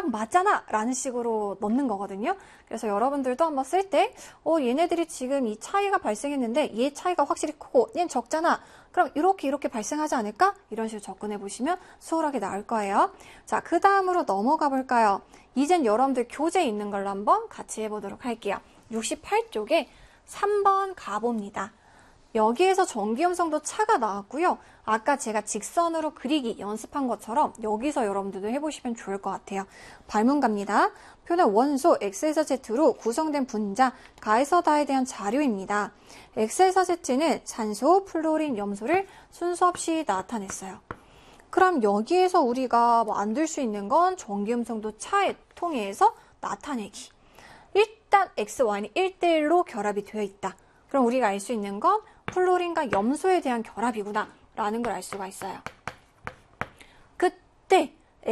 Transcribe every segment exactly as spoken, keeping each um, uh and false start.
딱 맞잖아 라는 식으로 넣는 거거든요. 그래서 여러분들도 한번 쓸 때 어, 얘네들이 지금 이 차이가 발생했는데 얘 차이가 확실히 크고 얘는 적잖아. 그럼 이렇게 이렇게 발생하지 않을까? 이런 식으로 접근해 보시면 수월하게 나올 거예요. 자, 그 다음으로 넘어가 볼까요? 이젠 여러분들 교재에 있는 걸로 한번 같이 해보도록 할게요. 육십팔 쪽에 삼 번 가봅니다. 여기에서 전기음성도 차가 나왔고요. 아까 제가 직선으로 그리기 연습한 것처럼 여기서 여러분들도 해보시면 좋을 것 같아요. 발문 갑니다. 표는 원소 X에서 Z로 구성된 분자 가에서 다에 대한 자료입니다. X에서 Z는 산소, 플로린, 염소를 순서 없이 나타냈어요. 그럼 여기에서 우리가 뭐 안 될 수 있는 건 전기음성도 차에 통해서 나타내기. 일단 X, Y는 일 대 일로 결합이 되어 있다. 그럼 우리가 알 수 있는 건 플로린과 염소에 대한 결합이구나 라는 걸 알 수가 있어요. 그때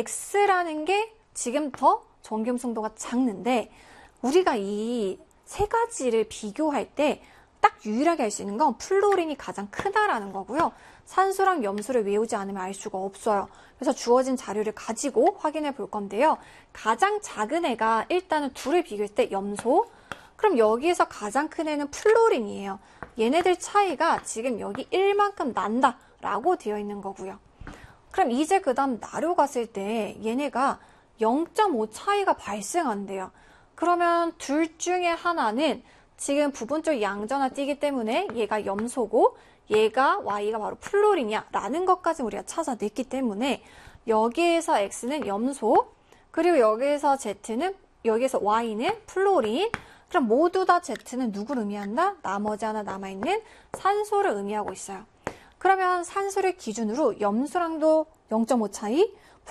X라는 게 지금 더 전기음성도가 작는데 우리가 이 세 가지를 비교할 때 딱 유일하게 알 수 있는 건 플로린이 가장 크다라는 거고요. 산소랑 염소를 외우지 않으면 알 수가 없어요. 그래서 주어진 자료를 가지고 확인해 볼 건데요. 가장 작은 애가 일단은 둘을 비교할 때 염소, 그럼 여기에서 가장 큰 애는 플로린이에요. 얘네들 차이가 지금 여기 일만큼 난다 라고 되어 있는 거고요. 그럼 이제 그 다음 나로 갔을 때 얘네가 영 점 오 차이가 발생한대요. 그러면 둘 중에 하나는 지금 부분적 양전화 띄기 때문에 얘가 염소고 얘가 Y가 바로 플로린이야 라는 것까지 우리가 찾아냈기 때문에 여기에서 X는 염소, 그리고 여기에서 Z는, 여기에서 Y는 플로린, 그럼 모두 다 Z는 누구를 의미한다? 나머지 하나 남아있는 산소를 의미하고 있어요. 그러면 산소를 기준으로 염소랑도 영 점 오 차이,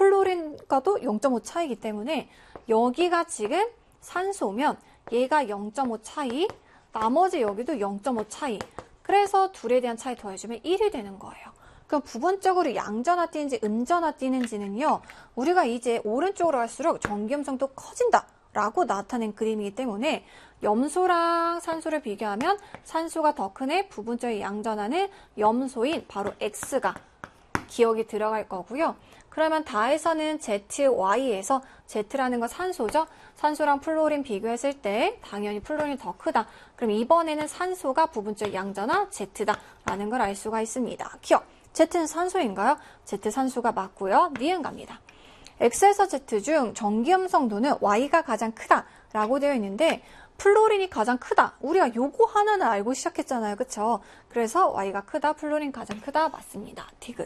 플로린과도 영 점 오 차이이기 때문에 여기가 지금 산소면 얘가 영 점 오 차이, 나머지 여기도 영 점 오 차이. 그래서 둘에 대한 차이 더해주면 일이 되는 거예요. 그럼 부분적으로 양전화 띄는지 음전화 띄는지는요. 우리가 이제 오른쪽으로 갈수록 전기음성도 커진다 라고 나타낸 그림이기 때문에 염소랑 산소를 비교하면 산소가 더 크네, 부분적인 양전화는 염소인 바로 X가 기억이 들어갈 거고요. 그러면 다에서는 Z, Y에서 Z라는 건 산소죠. 산소랑 플로린 비교했을 때 당연히 플로린이 더 크다. 그럼 이번에는 산소가 부분적 양전화 Z다라는 걸 알 수가 있습니다. 기억! Z는 산소인가요? Z 산소가 맞고요. 니은 갑니다. X에서 Z 중 전기음성도는 Y가 가장 크다라고 되어 있는데 플로린이 가장 크다. 우리가 요거 하나는 알고 시작했잖아요. 그쵸? 그래서 Y가 크다, 플로린 가장 크다 맞습니다. 디귿.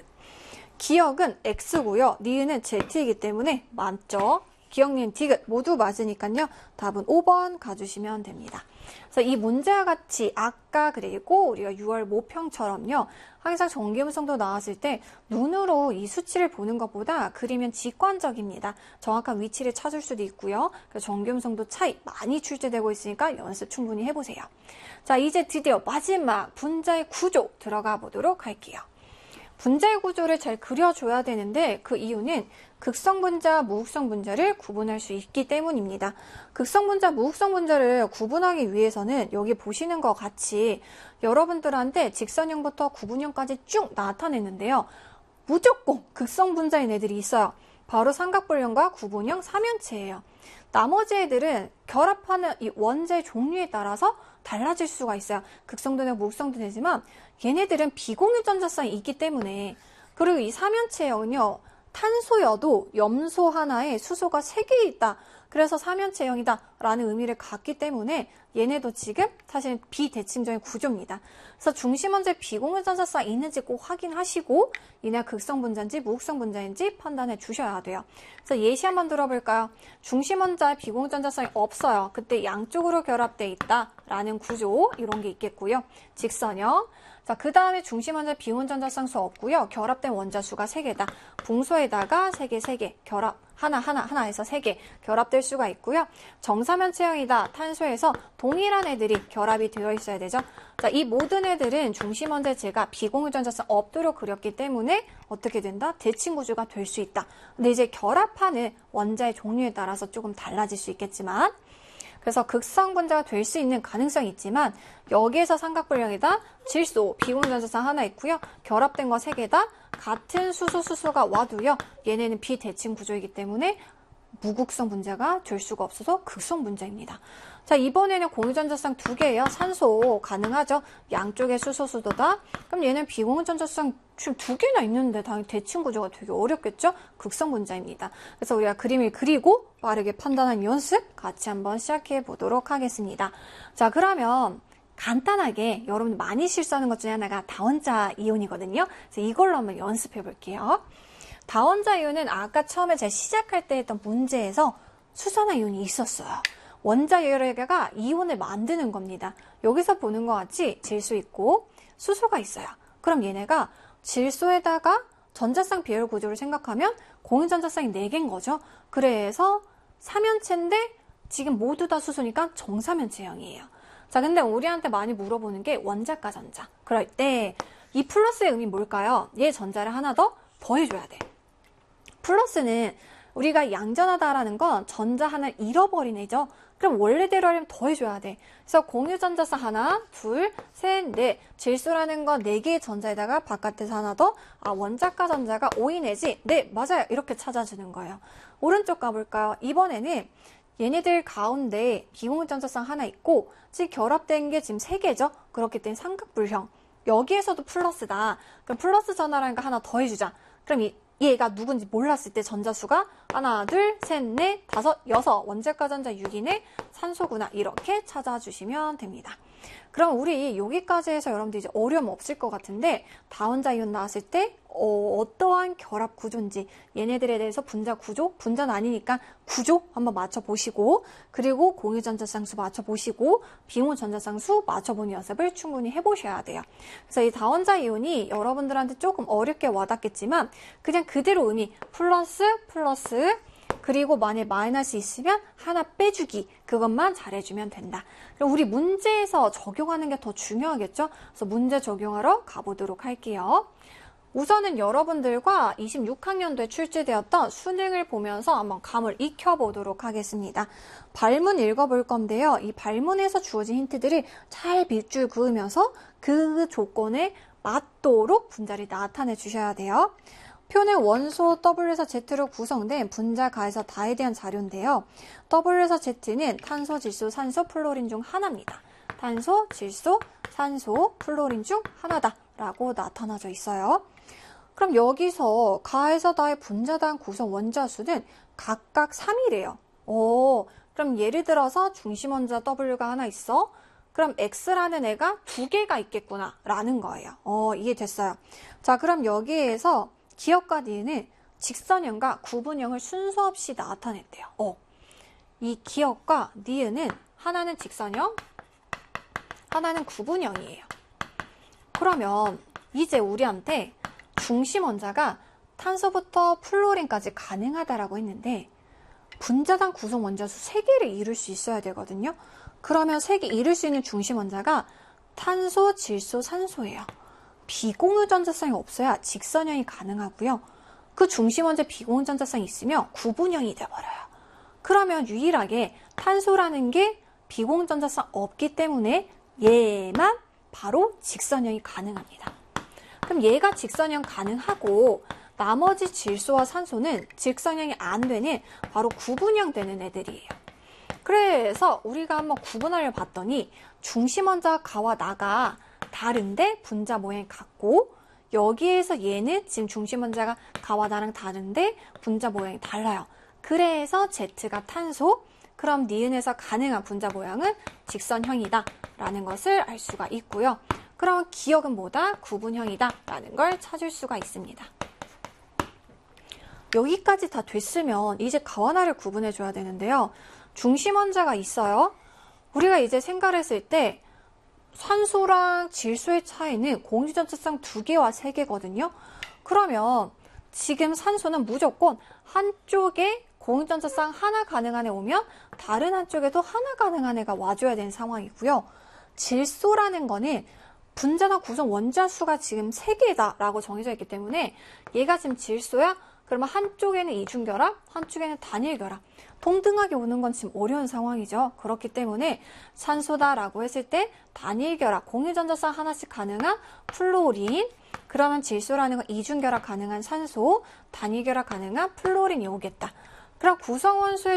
기억은 X고요. 니은은 Z이기 때문에 맞죠? 기억, 니은, 디귿 모두 맞으니까요. 답은 오 번 가주시면 됩니다. 그래서 이 문제와 같이 아까 그리고 우리가 유월 모평처럼요. 항상 전기음성도 나왔을 때 눈으로 이 수치를 보는 것보다 그리면 직관적입니다. 정확한 위치를 찾을 수도 있고요. 그래서 전기음성도 차이 많이 출제되고 있으니까 연습 충분히 해보세요. 자, 이제 드디어 마지막 분자의 구조 들어가 보도록 할게요. 분자의 구조를 잘 그려줘야 되는데 그 이유는 극성 분자, 무극성 분자를 구분할 수 있기 때문입니다. 극성 분자, 무극성 분자를 구분하기 위해서는 여기 보시는 것 같이 여러분들한테 직선형부터 구분형까지 쭉 나타냈는데요. 무조건 극성 분자인 애들이 있어요. 바로 삼각불형과 구분형, 삼연체예요. 나머지 애들은 결합하는 이 원자의 종류에 따라서 달라질 수가 있어요. 극성도 되고 무극성도 되지만 얘네들은 비공유 전자쌍이 있기 때문에, 그리고 이 삼연체형은요. 탄소여도 염소 하나에 수소가 세 개 있다. 그래서 삼연체형이다 라는 의미를 갖기 때문에 얘네도 지금 사실 비대칭적인 구조입니다. 그래서 중심원자에 비공유 전자쌍이 있는지 꼭 확인하시고 얘네가 극성 분자인지 무극성 분자인지 판단해 주셔야 돼요. 그래서 예시 한번 들어볼까요? 중심원자에 비공유 전자쌍이 없어요. 그때 양쪽으로 결합돼 있다 라는 구조, 이런 게 있겠고요. 직선형. 자, 그 다음에 중심원자 비공유 전자쌍수 없고요. 결합된 원자 수가 세 개다. 붕소에다가 세 개, 세 개, 결합, 하나, 하나, 하나에서 세 개 결합될 수가 있고요. 정사면체형이다. 탄소에서 동일한 애들이 결합이 되어 있어야 되죠. 자, 이 모든 애들은 중심원자에 제가 비공유 전자쌍 없도록 그렸기 때문에 어떻게 된다? 대칭 구조가 될 수 있다. 근데 이제 결합하는 원자의 종류에 따라서 조금 달라질 수 있겠지만, 그래서 극성 분자가 될 수 있는 가능성이 있지만 여기에서 삼각불형이다. 질소, 비공유 전자쌍 하나 있고요. 결합된 거 세 개다. 같은 수소, 수소가 와도요. 얘네는 비대칭 구조이기 때문에 무극성 분자가 될 수가 없어서 극성 분자입니다. 자, 이번에는 공유전자쌍 두 개예요. 산소 가능하죠. 양쪽에 수소수도다. 그럼 얘는 비공유전자쌍 지금 두 개나 있는데 당연히 대칭 구조가 되게 어렵겠죠? 극성 분자입니다. 그래서 우리가 그림을 그리고 빠르게 판단하는 연습 같이 한번 시작해 보도록 하겠습니다. 자, 그러면 간단하게 여러분 많이 실수하는 것 중에 하나가 다원자 이온이거든요. 그래서 이걸로 한번 연습해 볼게요. 다원자 이온은 아까 처음에 제가 시작할 때 했던 문제에서 수산화 이온이 있었어요. 원자 여러 개가 이온을 만드는 겁니다. 여기서 보는 것 같이 질소 있고 수소가 있어요. 그럼 얘네가 질소에다가 전자쌍 비율 구조를 생각하면 공유전자쌍이 네 개인 거죠. 그래서 삼연체인데 지금 모두 다 수소니까 정삼연체형이에요. 자, 근데 우리한테 많이 물어보는 게 원자가 전자. 그럴 때 이 플러스의 의미 뭘까요? 얘 전자를 하나 더 더해줘야 돼. 플러스는 우리가 양전하다라는 건 전자 하나를 잃어버린 애죠. 그럼 원래대로 하려면 더해줘야 돼. 그래서 공유전자쌍 하나, 둘, 셋, 넷. 질소라는 건 네 개의 전자에다가 바깥에서 하나 더. 아, 원자가 전자가 오인 애지? 네, 맞아요. 이렇게 찾아주는 거예요. 오른쪽 가볼까요? 이번에는 얘네들 가운데 비공유전자쌍 하나 있고 지금 결합된 게 지금 세 개죠. 그렇기 때문에 삼각불형. 여기에서도 플러스다. 그럼 플러스 전화라는 거 하나 더해주자. 그럼 이 얘가 누군지 몰랐을 때 전자수가 하나, 둘, 셋, 넷, 다섯, 여섯, 원자가 전자 육이네, 산소구나 이렇게 찾아주시면 됩니다. 그럼 우리 여기까지 해서 여러분들 이제 어려움 없을 것 같은데 다원자 이온 나왔을 때 어, 어떠한 결합 구조인지 얘네들에 대해서 분자 구조, 분자는 아니니까 구조 한번 맞춰보시고 그리고 공유전자쌍수 맞춰보시고 비공유전자쌍수 맞춰보는 연습을 충분히 해보셔야 돼요. 그래서 이 다원자 이온이 여러분들한테 조금 어렵게 와닿겠지만 그냥 그대로 의미 플러스 플러스 그리고 만약에 마이너스 있으면 하나 빼주기 그것만 잘해주면 된다. 그럼 우리 문제에서 적용하는 게 더 중요하겠죠? 그래서 문제 적용하러 가보도록 할게요. 우선은 여러분들과 이십육 학년도에 출제되었던 수능을 보면서 한번 감을 익혀보도록 하겠습니다. 발문 읽어볼 건데요. 이 발문에서 주어진 힌트들을 잘 빗줄 그으면서 그 조건에 맞도록 분자를 나타내 주셔야 돼요. 표는 원소 W에서 Z로 구성된 분자 가에서 다에 대한 자료인데요. W에서 Z는 탄소, 질소, 산소, 플로린 중 하나입니다. 탄소, 질소, 산소, 플로린 중 하나다 라고 나타나져 있어요. 그럼 여기서 가에서 다의 분자당 구성 원자수는 각각 삼이래요. 오, 그럼 예를 들어서 중심 원자 W가 하나 있어. 그럼 X라는 애가 두 개가 있겠구나 라는 거예요. 어, 이해됐어요. 자, 그럼 여기에서 기억과 니은은 직선형과 구분형을 순서 없이 나타냈대요. 어, 이 기억과 니은은 하나는 직선형, 하나는 구분형이에요. 그러면 이제 우리한테 중심 원자가 탄소부터 플로린까지 가능하다라고 했는데 분자당 구성 원자수 세 개를 이룰 수 있어야 되거든요. 그러면 세 개 이룰 수 있는 중심 원자가 탄소, 질소, 산소예요. 비공유전자쌍이 없어야 직선형이 가능하고요. 그 중심 원자 비공유전자쌍이 있으면 구분형이 돼버려요. 그러면 유일하게 탄소라는 게 비공유전자쌍 없기 때문에 얘만 바로 직선형이 가능합니다. 그럼 얘가 직선형 가능하고 나머지 질소와 산소는 직선형이 안 되는 바로 구분형 되는 애들이에요. 그래서 우리가 한번 구분하려 봤더니 중심 원자 가와 나가 다른데 분자 모양이 같고 여기에서 얘는 지금 중심 원자가 가와 나랑 다른데 분자 모양이 달라요. 그래서 Z가 탄소, 그럼 니은에서 가능한 분자 모양은 직선형이다 라는 것을 알 수가 있고요. 그럼 기억은 뭐다? 구분형이다 라는 걸 찾을 수가 있습니다. 여기까지 다 됐으면 이제 가와 나를 구분해 줘야 되는데요. 중심 원자가 있어요. 우리가 이제 생각했을 때 산소랑 질소의 차이는 공유전자쌍 두 개와 세 개거든요. 그러면 지금 산소는 무조건 한쪽에 공유전자쌍 하나 가능한 애 오면 다른 한쪽에도 하나 가능한 애가 와줘야 되는 상황이고요. 질소라는 거는 분자나 구성 원자수가 지금 세 개다라고 정해져 있기 때문에 얘가 지금 질소야? 그러면 한쪽에는 이중결합, 한쪽에는 단일결합. 동등하게 오는 건 지금 어려운 상황이죠. 그렇기 때문에 산소다라고 했을 때 단일결합, 공유전자쌍 하나씩 가능한 플로린, 그러면 질소라는 건 이중결합 가능한 산소, 단일결합 가능한 플로린이 오겠다. 그럼 구성원수의